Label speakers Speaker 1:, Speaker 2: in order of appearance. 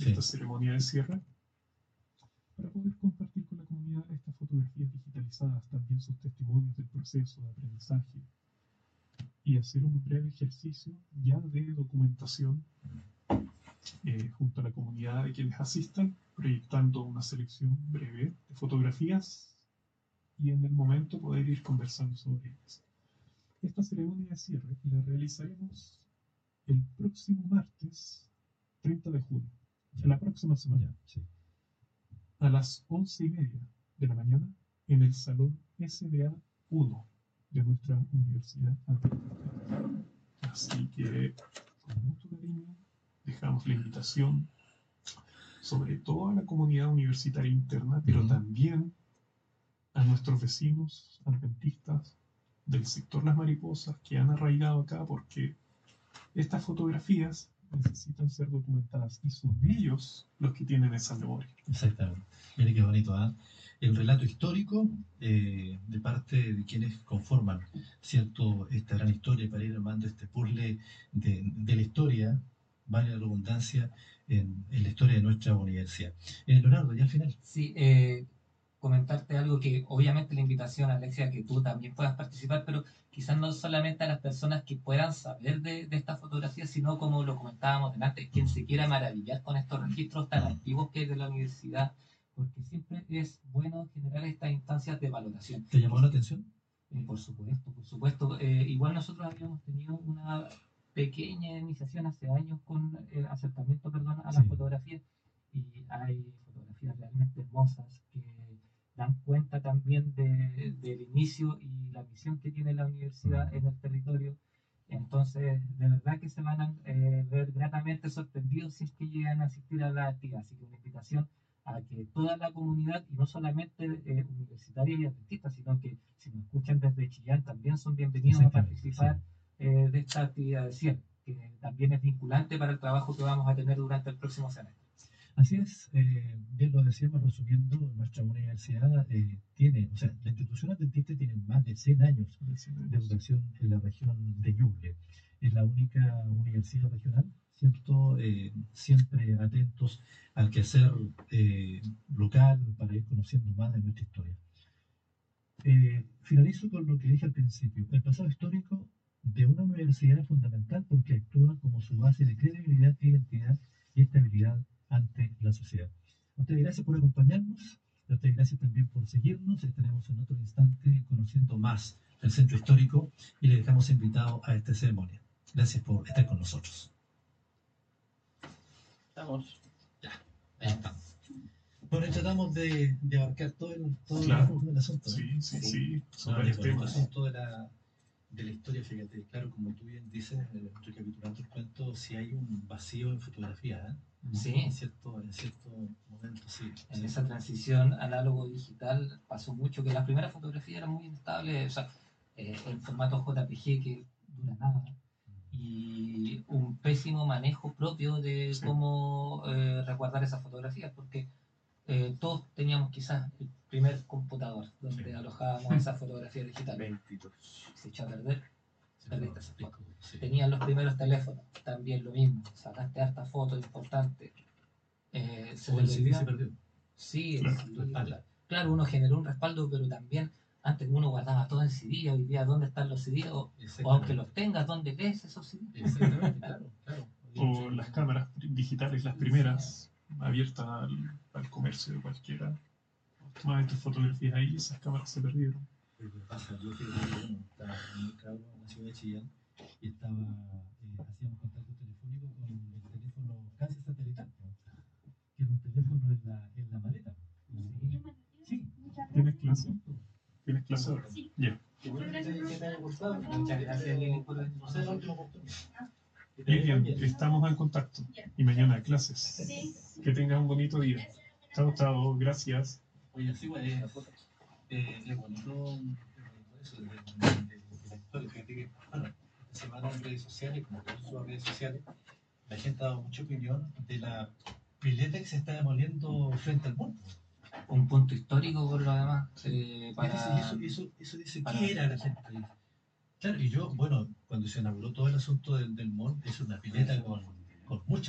Speaker 1: esta ceremonia de cierre, para poder compartir con la comunidad estas fotografías digitalizadas, también sus testimonios del proceso de aprendizaje, y hacer un breve ejercicio ya de documentación junto a la comunidad de quienes asistan, proyectando una selección breve de fotografías y en el momento poder ir conversando sobre ellas. Esta ceremonia de cierre la realizaremos el próximo martes 30 de julio, en la próxima semana, a las 11:30 de la mañana en el Salón SBA 1 de nuestra Universidad Antártica. Así que, con mucho cariño, dejamos la invitación, sobre todo a la comunidad universitaria interna, pero también a nuestros vecinos adventistas del sector Las Mariposas que han arraigado acá, porque estas fotografías necesitan ser documentadas y son ellos los que tienen esa memoria.
Speaker 2: Exactamente. Mire qué bonito, ¿eh? El relato histórico de parte de quienes conforman, ¿cierto?, esta gran historia, para ir armando este puzzle de la historia, vale la redundancia, en la historia de nuestra universidad. Leonardo, ya al final.
Speaker 3: Sí, comentarte algo que obviamente la invitación, Alexia, a que tú también puedas participar, pero quizás no solamente a las personas que puedan saber de esta fotografía, sino como lo comentábamos delante, quien se quiera maravillar con estos registros tan antiguos que hay de la universidad, porque siempre es bueno generar estas instancias de valoración.
Speaker 2: ¿Te llamó la atención?
Speaker 3: Por supuesto, por supuesto. Igual nosotros habíamos tenido una pequeña iniciación hace años con acercamiento, perdón, a la fotografía, y hay fotografías realmente hermosas que dan cuenta también del inicio y la misión que tiene la universidad en el territorio. Entonces, de verdad que se van a ver gratamente sorprendidos si es que llegan a asistir a la actividad. Así que una invitación a que toda la comunidad, y no solamente universitaria y adventistas, sino que si nos escuchan desde Chillán, también son bienvenidos a participar de esta actividad de cierre, que también es vinculante para el trabajo que vamos a tener durante el próximo semestre.
Speaker 2: Así es, bien lo decíamos resumiendo, nuestra universidad tiene, o sea, la institución adventista tiene más de 100 años de educación en la región de Ñuble. Es la única universidad regional, ¿cierto? Siempre atentos al quehacer local para ir conociendo más de nuestra historia. Finalizo con lo que dije al principio. El pasado histórico de una universidad es fundamental porque actúa como su base de credibilidad, identidad y estabilidad ante la sociedad. A ustedes gracias por acompañarnos, a ustedes gracias también por seguirnos. Estaremos en otro instante conociendo más del centro histórico y les dejamos invitados a esta ceremonia. Gracias por estar con nosotros. Estamos. Ya, ahí estamos. Bueno, y tratamos de abarcar todo el asunto.
Speaker 1: Sí.
Speaker 2: Sobre el asunto de la historia, fíjate, claro, como tú bien dices, recapitulando el cuento, si hay un vacío en fotografía, ¿eh?
Speaker 3: Sí.
Speaker 2: En cierto momento, sí.
Speaker 3: En esa transición análogo-digital pasó mucho, que las primeras fotografías eran muy inestables, o sea, el formato JPG que dura nada, y un pésimo manejo propio de cómo resguardar esas fotografías, porque todos teníamos quizás el primer computador donde alojábamos esas fotografías digitales.
Speaker 2: 22.
Speaker 3: Se echó a perder, perdiste esas fotos. Tenían los primeros teléfonos, también lo mismo, sacaste hartas fotos importantes.
Speaker 2: El CD se perdió.
Speaker 3: Sí, claro, uno generó un respaldo, pero también antes uno guardaba todo en CD, hoy día ¿dónde están los CD? O aunque los tengas, ¿dónde lees esos CD?
Speaker 2: Exactamente, claro.
Speaker 1: O las cámaras digitales, las primeras, abiertas al comercio de cualquiera. Tomabas tus fotografías ahí y esas cámaras se perdieron.
Speaker 2: Lo que pasa, yo estaba muy cabrón en la ciudad de Chillán y hacíamos contacto telefónico con el teléfono casi satelital, que era un teléfono en la maleta. Sí.
Speaker 1: ¿Tienes clase? ¿Tienes clase ahora?
Speaker 4: Sí.
Speaker 1: Ya.
Speaker 2: Qué bueno que te haya gustado. Muchas gracias, Lili, por hacer la última oportunidad.
Speaker 1: Lilian, estamos en contacto. Y mañana clases.
Speaker 4: Sí.
Speaker 1: Que tengas un bonito día. Chao, gracias.
Speaker 2: Oye, sí, bueno, es bonito eso de la historia. Fíjate que, bueno, esta semana en redes sociales, como todas sus redes sociales, la gente ha dado mucha opinión de la pileta que se está demoliendo frente al mundo.
Speaker 3: Un punto histórico por lo demás.
Speaker 2: Eso dice, ¿qué era la gente? Claro, y yo, bueno, cuando se inauguró todo el asunto del mall, es una pileta con mucha